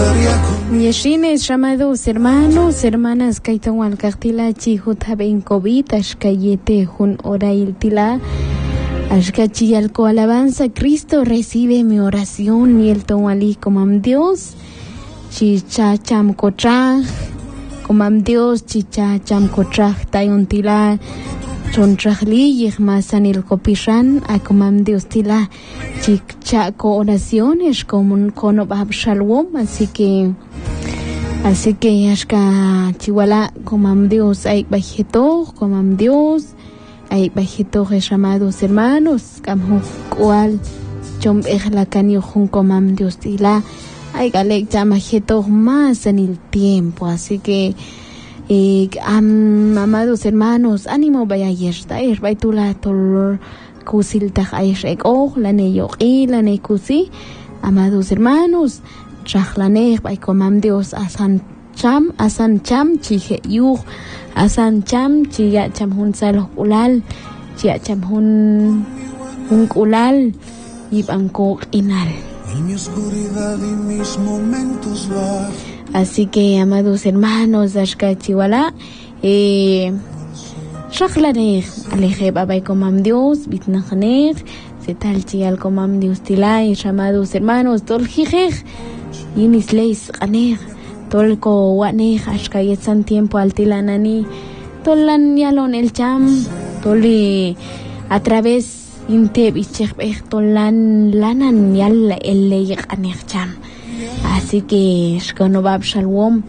Yeshines, llamados hermanos, hermanas, Kaitawan Cartila, Chihuta Ben COVID, Ashkayete, Jun Orail Tila, Ashkachi Alco Alabanza, Cristo recibe mi oración, y el Tonali comam Dios, Chicha Cham Kotraj, comam Dios, Chicha Cham Kotraj, Tayon Tila, Chontrajli, Yehmasanil Kopishan, a comam Dios Tila, Chicha co oraciones, como un cono Shalom, así que Ashka Chihuala, comam Dios, hay bajeto, comam Dios, hay bajeto, llamados hermanos, Kamhu cual, Chom la canio jun comam Dios Tila, hay galek llamajeto más en el tiempo, así que amados hermanos, ánimo vaya ayer, baitula tol kusil taj ayer la neyo la ne kusi, amados hermanos, Chachlanej bay comam Dios asan cham chije yuj asan cham chia cham hun salo ulal chia cham hun ulal y banco inal. Así que amados hermanos, ashka chiwala Chachlanej aleje bay comam Dios bitnajanej se tal chial comam Dios tilay, amados hermanos, tol jijej Yinis leis anej tolko wanej ashkayet san tiempo altilanani tolan yalon el cham toli a través inte bichech tolan lanan yal el ley anej cham, así que shkono bab shalom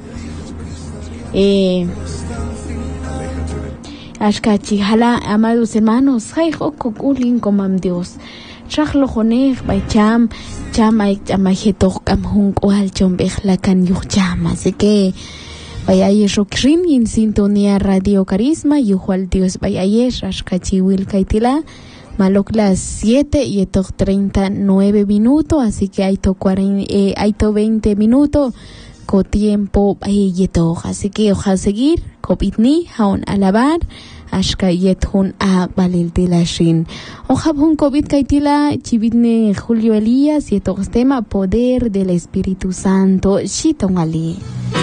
ashkachi hala, amados hermanos, hay kokulin comam Dios Chachlo jonej bay cham ay chamajeto kamhung oal chombej la kan yucham, así que vaya yeshokrim en sintonía Radio Carisma yuhual Dios vaya yesh ashkachiwil kaitila malok las 7:39 minutos, así que hay to 20 minutos co tiempo yeto, así que ojalá seguir copitni haun alabar ashkayet hun a balil tilashin. Ojab hun COVID kaitila chibitne Julio Elías y tema poder del Espíritu Santo shitongali.